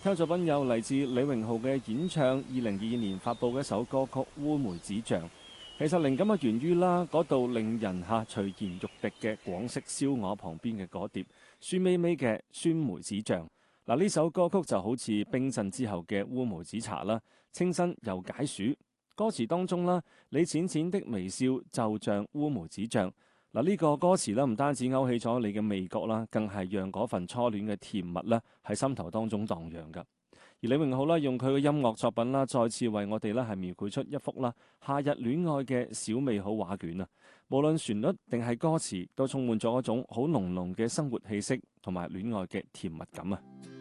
聽作品有嚟自李榮浩嘅演唱2022年發布嘅一首歌曲《烏梅子醬》。其實靈感源於嗰度令人垂涎欲滴嘅廣式燒鵝旁邊嘅嗰碟酸味味嘅酸梅子醬。呢首歌曲就好似冰鎮之後嘅烏梅子茶啦，清新又解暑。歌詞當中你淺淺的微笑就像烏梅子醬。呢個歌詞唔單止勾起咗你嘅味覺啦，更係讓嗰份初戀嘅甜蜜喺心頭當中蕩漾㗎。而李榮浩用佢嘅音樂作品再次為我哋係描繪出一幅夏日戀愛嘅小美好畫卷啊！無論旋律定係歌詞，都充滿咗一種好濃濃嘅生活氣息同埋戀愛嘅甜蜜感啊！